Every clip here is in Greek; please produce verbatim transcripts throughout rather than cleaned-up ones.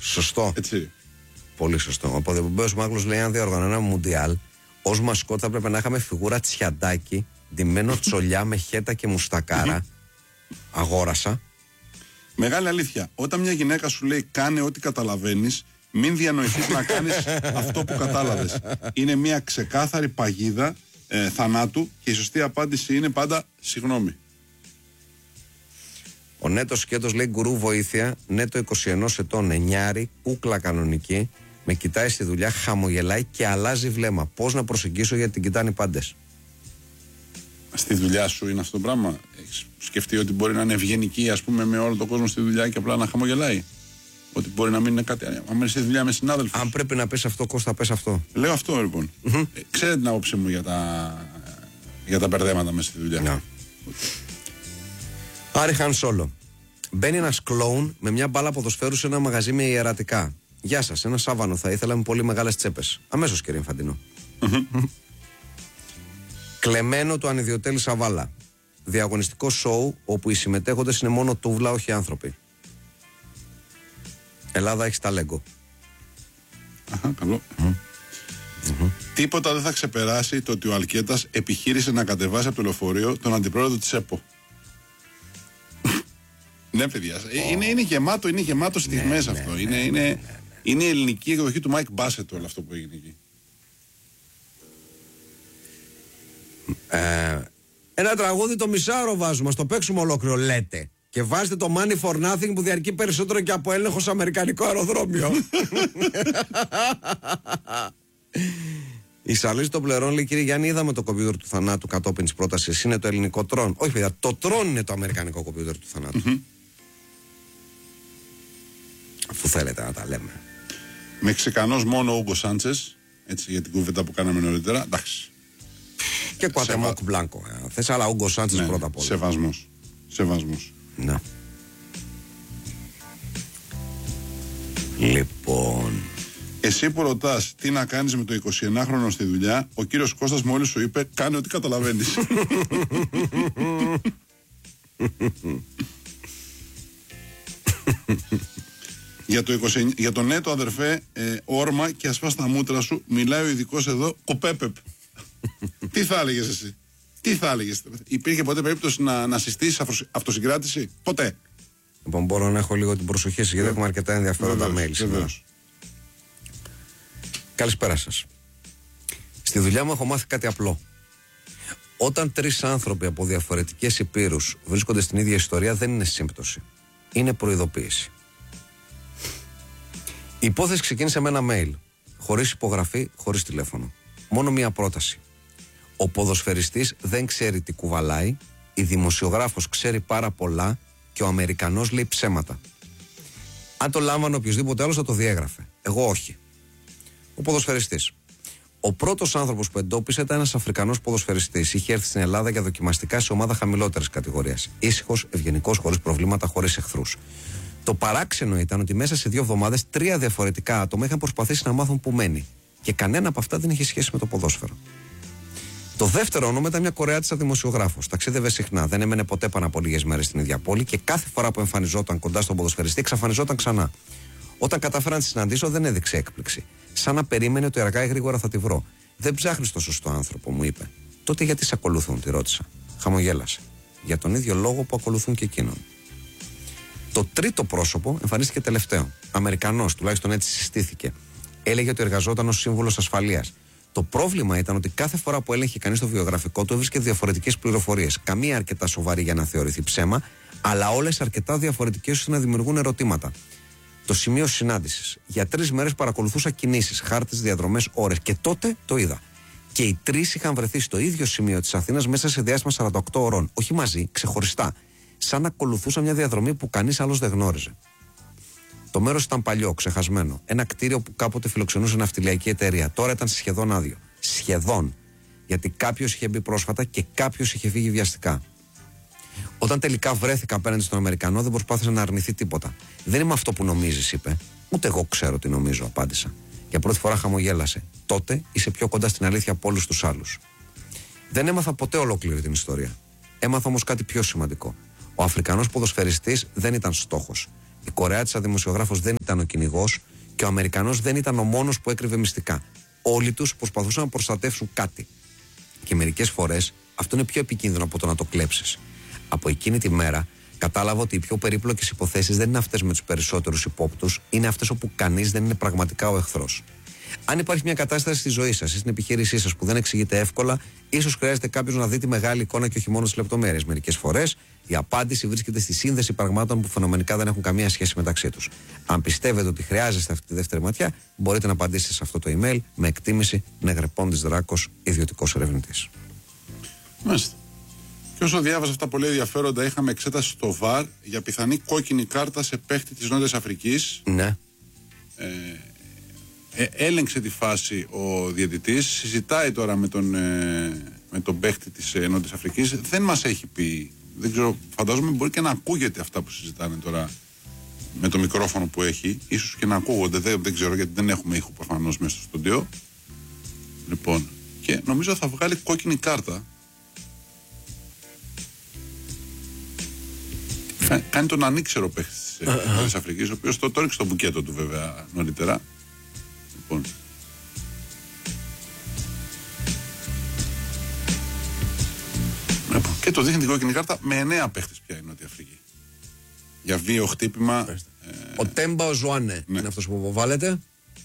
Σωστό. Έτσι. Πολύ σωστό. Ο Ποδεπομπέος Μάγλος λέει: αν διοργανώναμε Μουντιάλ, ως μασκότ θα έπρεπε να είχαμε φιγούρα Τσιαντάκι, ντυμένο τσολιά με χέτα και μουστακάρα. Αγόρασα. Μεγάλη αλήθεια. Όταν μια γυναίκα σου λέει κάνε ό,τι καταλαβαίνεις, μην διανοηθείς να κάνεις αυτό που κατάλαβες. Είναι μια ξεκάθαρη παγίδα ε, θανάτου και η σωστή απάντηση είναι πάντα συγγνώμη. Ο Νέτο Σκέτος λέει: γκουρού βοήθεια. Νέτο είκοσι ένα ετών, εννιάρη, κούκλα κανονική. Με κοιτάει στη δουλειά, χαμογελάει και αλλάζει βλέμμα. Πώς να προσεγγίσω γιατί την κοιτάνε οι πάντες. Στη δουλειά σου είναι αυτό το πράγμα. Έχεις σκεφτεί ότι μπορεί να είναι ευγενική, ας πούμε, με όλο τον κόσμο στη δουλειά και απλά να χαμογελάει. Ότι μπορεί να μην είναι κάτι. Αν είναι στη δουλειά με συνάδελφους. Αν πρέπει να πες αυτό, Κώστα, πες αυτό. Λέω αυτό λοιπόν. Mm-hmm. Ε, ξέρετε την άποψή μου για τα, για τα μπερδέματα μέσα στη δουλειά. Να. Άρη Χαν Σόλο. Μπαίνει ένας κλόουν με μια μπάλα ποδοσφαίρου σε ένα μαγαζί με ιερατικά. Γεια σας, ένα σάβανο θα ήθελα με πολύ μεγάλες τσέπες. Αμέσως, κύριε Φαντινό. Κλεμμένο του Ανιδιοτέλη Σαβάλα. Διαγωνιστικό σοου όπου οι συμμετέχοντες είναι μόνο τούβλα, όχι άνθρωποι. Ελλάδα έχει ταλέγκο. Αχα, καλό. Mm. Mm-hmm. Τίποτα δεν θα ξεπεράσει το ότι ο Αλκέτας επιχείρησε να κατεβάσει από το λεωφορείο τον αντιπρόεδρο της ΕΠΟ. Ναι, παιδιά. Oh. Είναι, είναι γεμάτο, είναι γεμάτο στιγμές ναι, αυτό. Ναι, είναι, ναι, είναι, ναι, ναι, ναι. είναι η ελληνική εκδοχή του Μάικ Μπάσετ όλο αυτό που έγινε εκεί. Ε, ένα τραγούδι το μισάωρο βάζουμε, στο παίξουμε ολόκληρο λέτε. Και βάζετε το Money for Nothing που διαρκεί περισσότερο και από έλεγχο σε αμερικανικό αεροδρόμιο. Η Σαλής των Πλερών λέει: κύριε Γιάννη, είδαμε το κομπιούτερ του θανάτου κατόπιν της πρότασης. Είναι το ελληνικό τρόν. Όχι, παιδιά, το τρόν είναι το αμερικανικό κομπιούτερ του θανάτου. Mm-hmm. Αφού θέλετε να τα λέμε. Μεξικανός μόνο ο Ούγκο Σάντσες. Έτσι για την κουβέντα που κάναμε νωρίτερα. Εντάξει. Και Κουατεμόκ Σεβα... Μπλάνκο. Ε. Θες, αλλά Ούγκο Σάντσες ναι, πρώτα απ' όλα. Σεβασμός. Σεβασμός. Να. Λοιπόν. Εσύ που ρωτάς τι να κάνεις με το εικοσιενάχρονο στη δουλειά, ο κύριος Κώστας μόλις σου είπε κάνε ό,τι καταλαβαίνεις. για, το είκοσι, για το νέτο αδερφέ, ε, όρμα και ασφάς τα μούτρα σου, μιλάει ο ειδικός εδώ, κοπέπεπ. Τι θα έλεγες εσύ? Τι θα έλεγες? Υπήρχε ποτέ περίπτωση να, να συστήσεις αυτοσυγκράτηση? Ποτέ. Λοιπόν, μπορώ να έχω λίγο την προσοχή σας, γιατί έχουμε αρκετά ενδιαφέροντα mail σήμερα. Καλησπέρα σας. Στη δουλειά μου έχω μάθει κάτι απλό. Όταν τρεις άνθρωποι από διαφορετικές υπήρους βρίσκονται στην ίδια ιστορία, δεν είναι σύμπτωση. Είναι προειδοποίηση. Η υπόθεση ξεκίνησε με ένα mail. Χωρίς υπογραφή, χωρίς τηλέφωνο. Μόνο μία πρόταση. Ο ποδοσφαιριστής δεν ξέρει τι κουβαλάει, η δημοσιογράφος ξέρει πάρα πολλά και ο Αμερικανός λέει ψέματα. Αν το λάμβανε οποιοδήποτε άλλος θα το διέγραφε. Εγώ όχι. Ο ποδοσφαιριστής. Ο πρώτος άνθρωπος που εντόπισε ήταν ένας Αφρικανός ποδοσφαιριστής. Είχε έρθει στην Ελλάδα για δοκιμαστικά σε ομάδα χαμηλότερης κατηγορίας. Ήσυχος, ευγενικός, χωρίς προβλήματα, χωρίς εχθρούς. Το παράξενο ήταν ότι μέσα σε δύο εβδομάδες τρία διαφορετικά άτομα είχαν προσπαθήσει να μάθουν που μένει. Και κανένα από αυτά δεν είχε σχέση με το ποδόσφαιρο. Το δεύτερο όνομα ήταν μια Κορεάτισσα δημοσιογράφος. Ταξίδευε συχνά, δεν έμενε ποτέ πάνω από λίγες μέρες στην ίδια πόλη και κάθε φορά που εμφανιζόταν κοντά στον ποδοσφαιριστή, εξαφανιζόταν ξανά. Όταν κατάφερα να τη συναντήσω, δεν έδειξε έκπληξη. Σαν να περίμενε ότι αργά ή γρήγορα θα τη βρω. Δεν ψάχνεις το σωστό άνθρωπο, μου είπε. Τότε γιατί σε ακολουθούν, τη ρώτησα. Χαμογέλασε. Για τον ίδιο λόγο που ακολουθούν και εκείνον. Το τρίτο πρόσωπο εμφανίστηκε τελευταίο. Αμερικανός, τουλάχιστον έτσι συστήθηκε. Έλεγε ότι εργαζόταν ως σύμβουλος ασφαλείας. Το πρόβλημα ήταν ότι κάθε φορά που έλεγχε κανείς το βιογραφικό του έβρισκε διαφορετικές πληροφορίες. Καμία αρκετά σοβαρή για να θεωρηθεί ψέμα, αλλά όλες αρκετά διαφορετικές ώστε να δημιουργούν ερωτήματα. Το σημείο συνάντησης. Για τρεις μέρες παρακολουθούσα κινήσεις, χάρτες, διαδρομές, ώρες και τότε το είδα. Και οι τρεις είχαν βρεθεί στο ίδιο σημείο της Αθήνας μέσα σε διάστημα σαράντα οκτώ ώρων. Όχι μαζί, ξεχωριστά. Σαν να ακολουθούσαν μια διαδρομή που κανείς άλλος δεν γνώριζε. Το μέρος ήταν παλιό, ξεχασμένο. Ένα κτίριο που κάποτε φιλοξενούσε ναυτιλιακή εταιρεία. Τώρα ήταν σχεδόν άδειο. Σχεδόν. Γιατί κάποιος είχε μπει πρόσφατα και κάποιος είχε φύγει βιαστικά. Όταν τελικά βρέθηκα απέναντι στον Αμερικανό, δεν προσπάθησε να αρνηθεί τίποτα. Δεν είμαι αυτό που νομίζεις, είπε. Ούτε εγώ ξέρω τι νομίζω, απάντησα. Για πρώτη φορά χαμογέλασε. Τότε είσαι πιο κοντά στην αλήθεια από όλους τους άλλους. Δεν έμαθα ποτέ ολόκληρη την ιστορία. Έμαθα όμως κάτι πιο σημαντικό. Ο Αφρικανός ποδοσφαιριστής δεν ήταν στόχος. Η Κορεάτισσα δημοσιογράφος δεν ήταν ο κυνηγός και ο Αμερικανός δεν ήταν ο μόνος που έκρυβε μυστικά. Όλοι τους προσπαθούσαν να προστατεύσουν κάτι. Και μερικές φορές αυτό είναι πιο επικίνδυνο από το να το κλέψεις. Από εκείνη τη μέρα κατάλαβα ότι οι πιο περίπλοκες υποθέσεις δεν είναι αυτές με τους περισσότερους υπόπτους, είναι αυτές όπου κανείς δεν είναι πραγματικά ο εχθρός. Αν υπάρχει μια κατάσταση στη ζωή σας ή στην επιχείρησή σας που δεν εξηγείται εύκολα, ίσως χρειάζεται κάποιος να δει τη μεγάλη εικόνα και όχι μόνο τις λεπτομέρειες. Μερικές φορές η απάντηση βρίσκεται στη σύνδεση πραγμάτων που φαινομενικά δεν έχουν καμία σχέση μεταξύ τους. Αν πιστεύετε ότι χρειάζεστε αυτή τη δεύτερη ματιά, μπορείτε να απαντήσετε σε αυτό το email με εκτίμηση Νεγρεπόντης Δράκος, ιδιωτικός ερευνητής. Μάλιστα. Και όσο διάβαζα αυτά πολύ ενδιαφέροντα, είχαμε εξέταση στο ΒΑΡ για πιθανή κόκκινη κάρτα σε παίχτη της Νότιας Αφρικής. Ναι. Ε, ε, έλεγξε τη φάση ο διαιτητής, συζητάει τώρα με τον, ε, με τον παίχτη της ε, Νότιας Αφρικής. Δεν μας έχει πει, δεν ξέρω, φαντάζομαι μπορεί και να ακούγεται αυτά που συζητάνε τώρα με το μικρόφωνο που έχει, ίσως και να ακούγονται, δεν, δεν ξέρω γιατί δεν έχουμε ήχο προφανώς μέσα στο στούντιο. Λοιπόν, και νομίζω θα βγάλει κόκκινη κάρτα. Κάνει τον ανήξερο παίχτη της Νότιας Αφρικής, ο οποίος το τόριξε το μπουκέτο του βέβαια νωρίτερα. Λοιπόν. Λοιπόν. Και το δείχνει την κόκκινη κάρτα με εννέα παίχτες πια η Νότια Αφρική. Για βίαιο χτύπημα. Ε, ο Τέμπα ο Ζουάνε ναι. είναι αυτός που αποβάλλεται.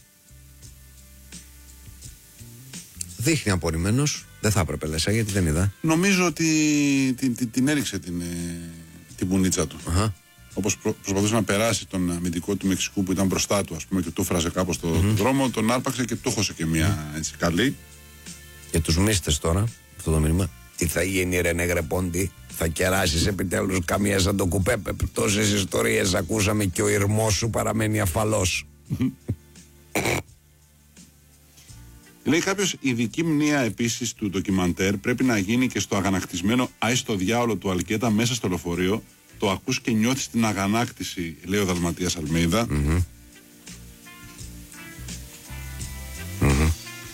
Δείχνει απορριμμένος. Δεν θα έπρεπε λες, γιατί δεν είδα. Νομίζω ότι την, την, την έριξε την, την πουνίτσα του. Uh-huh. Όπως προ, προσπαθούσε να περάσει τον αμυντικό του Μεξικού που ήταν μπροστά του, ας πούμε, και του φράζε κάπως το uh-huh. δρόμο, τον άρπαξε και του χώσε και μια έτσι καλή. Και τους μίστες τώρα, αυτό το μήνυμα. Τι θα γίνει ρε Νεγρεπόντι, θα κεράσεις επιτέλους καμία σαν το κουπέπε. Τόσες ιστορίες ακούσαμε και ο ηρμός σου παραμένει αφαλός. Λέει κάποιος, η δική μνήα επίσης του ντοκιμαντέρ πρέπει να γίνει και στο αγανακτισμένο «Άι στο διάολο» του Αλκέτα μέσα στο λεωφορείο. Το ακούς και νιώθεις την αγανάκτηση, λέει ο Δαλματίας Αλμέιδα. Mm-hmm. Mm-hmm.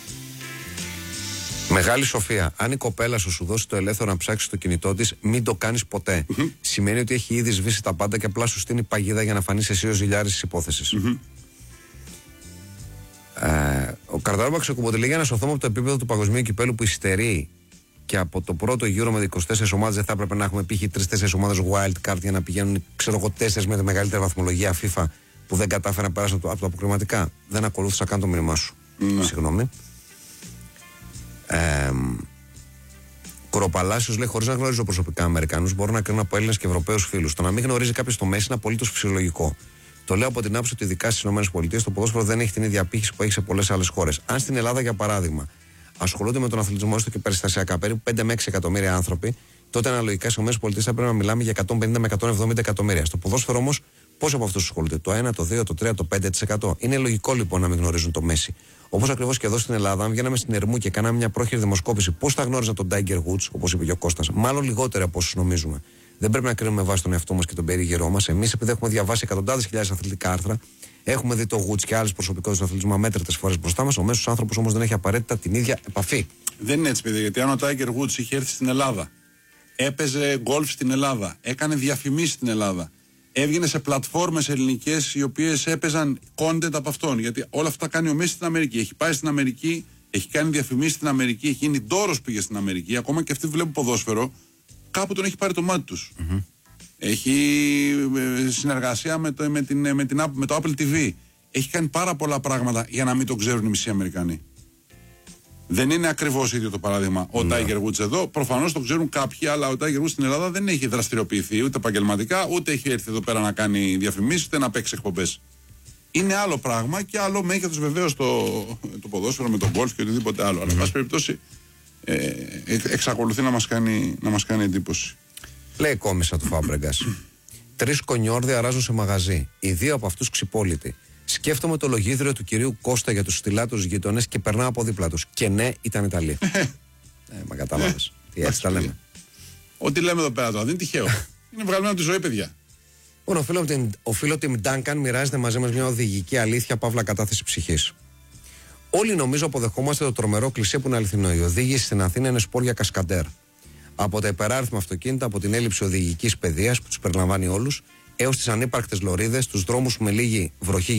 Μεγάλη σοφία. Αν η κοπέλα σου σου δώσει το ελεύθερο να ψάξει το κινητό της, μην το κάνεις ποτέ. Mm-hmm. Σημαίνει ότι έχει ήδη σβήσει τα πάντα και απλά σου στείνει παγίδα για να φανείς εσύ ο ζηλιάρης της υπόθεσης. Mm-hmm. Ε, ο Καρταρόμπα ξεκουμποτελεί για να σωθούμε από το επίπεδο του παγκοσμίου κυπέλου που υστερεί και από το πρώτο γύρο με είκοσι τέσσερις ομάδες δεν θα έπρεπε να έχουμε π.χ. τρεις τέσσερις ομάδες wild card για να πηγαίνουν, ξέρω εγώ, τέσσερις με τη μεγαλύτερη βαθμολογία FIFA που δεν κατάφεραν να περάσουν από το αποκριματικά. Δεν ακολούθησα καν το μήνυμά σου. Mm. Συγγνώμη. Ε, Κοροπαλάσιος λέει: χωρίς να γνωρίζω προσωπικά Αμερικανούς, μπορώ να κρίνω από Έλληνες και Ευρωπαίους φίλους. Το να μην γνωρίζει κάποιος το Μέση είναι απολύτως φυσιολογικό. Το λέω από την άποψη ότι ειδικά στις ΗΠΑ το ποδόσφαιρο δεν έχει την ίδια απήχηση που έχει σε πολλές άλλες χώρες. Αν στην Ελλάδα, για παράδειγμα, ασχολούνται με τον αθλητισμό έστω και περιστασιακά περίπου πέντε με έξι εκατομμύρια άνθρωποι, τότε αναλογικά στις ΗΠΑ θα πρέπει να μιλάμε για εκατόν πενήντα με εκατόν εβδομήντα εκατομμύρια. Στο ποδόσφαιρο όμως, πόσοι από αυτούς ασχολούνται? Το ένα, το δύο, το τρία, το πέντε τοις εκατό. Είναι λογικό λοιπόν να μην γνωρίζουν το Μέση. Όπως ακριβώς και εδώ στην Ελλάδα, αν βγαίναμε στην Ερμού και κάναμε μια πρόχειρη δημοσκόπηση, πώς θα γνώριζαν τον Tiger Woods, όπως είπε και ο Κώστας, μάλλον λιγότερο από όσους νομίζουμε. Δεν πρέπει να κρίνουμε βάσει τον εαυτό μας και τον περίγυρό μας. Εμείς, επειδή έχουμε διαβάσει εκατοντάδες χιλιάδες αθλητικά άρθρα, έχουμε δει το Woods και άλλες προσωπικότητες του αθλητισμού αμέτρητες φορές μπροστά μας, ο μέσος άνθρωπος όμως δεν έχει απαραίτητα την ίδια επαφή. Δεν είναι έτσι, παιδί, γιατί αν ο Tiger Woods είχε έρθει στην Ελλάδα, έπαιζε γκολφ στην Ελλάδα, έκανε διαφημίσεις στην Ελλάδα, έβγαινε σε πλατφόρμες ελληνικές οι οποίες έπαιζαν content από αυτόν. Γιατί όλα αυτά κάνει ο Μέση στην Αμερική. Έχει πάει στην Αμερική, έχει κάνει διαφημίσεις στην Αμερική, έχει γίνει ντόρος, πήγε στην Αμερική. Ακόμα και αυτοί που βλέπουν ποδόσφαιρο, κάπου τον έχει πάρει το μάτι τους. Mm-hmm. Έχει συνεργασία με το, με, την, με, την, με το Apple τι βι. Έχει κάνει πάρα πολλά πράγματα για να μην το ξέρουν οι μισοί Αμερικανοί. Δεν είναι ακριβώς ίδιο το παράδειγμα. Ο ναι. Tiger Woods εδώ, προφανώς το ξέρουν κάποιοι, αλλά ο Tiger Woods στην Ελλάδα δεν έχει δραστηριοποιηθεί ούτε επαγγελματικά, ούτε έχει έρθει εδώ πέρα να κάνει διαφημίσεις, ούτε να παίξει εκπομπές. Είναι άλλο πράγμα και άλλο μέγεθος βεβαίως το, το ποδόσφαιρο με τον γκολφ και οτιδήποτε άλλο. Mm-hmm. Αλλά, εν πάση περιπτώσει, ε, εξακολουθεί να μας κάνει, να μας κάνει εντύπωση. Λέει κόμισα του Φάμπρεγκας. Τρεις κονιόρδοι αράζουν σε μαγαζί. Οι δύο από αυτούς ξυπόλυτοι. Σκέφτομαι το λογίδριο του κυρίου Κώστα για τους στυλάτους γείτονες και περνάω από δίπλα τους. Και ναι, ήταν Ιταλοί. ε, μα κατάλαβες. Τι έτσι τα λέμε. Ό,τι λέμε εδώ πέρα τώρα, δεν είναι τυχαίο. Είναι βγαλμένο από τη ζωή, παιδιά. Λοιπόν, ο φίλο Τιμ Ντάνκαν μοιράζεται μαζί μας μια οδηγική αλήθεια, παύλα κατάθεση ψυχής. Όλοι νομίζω αποδεχόμαστε το τρομερό κλισέ που είναι αληθινό. Η οδήγηση στην Αθήνα είναι σπορ για κασκαντέρ. Από τα υπεράριθμα αυτοκίνητα, από την έλλειψη οδηγικής παιδείας που τους περιλαμβάνει όλους, έως τις ανύπαρκτες λωρίδες, τους δρόμους με λίγη βροχή